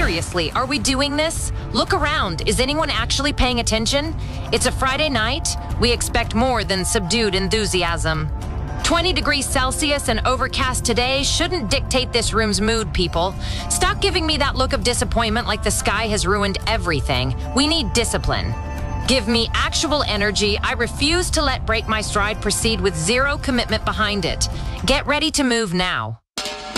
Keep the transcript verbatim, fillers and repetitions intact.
Seriously, are we doing this? Look around. Is anyone actually paying attention? It's a Friday night. We expect more than subdued enthusiasm. twenty degrees Celsius and overcast today shouldn't dictate this room's mood, people. Stop giving me that look of disappointment like the sky has ruined everything. We need discipline. Give me actual energy. I refuse to let Break My Stride proceed with zero commitment behind it. Get ready to move now.